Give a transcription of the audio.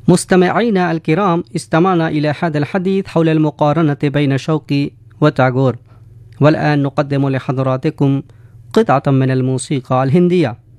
مستمعينا الكرام، استمعنا إلى هذا الحديث حول المقارنة بين شوقي وتاغور، والآن نقدم لحضراتكم قطعة من الموسيقى الهندية.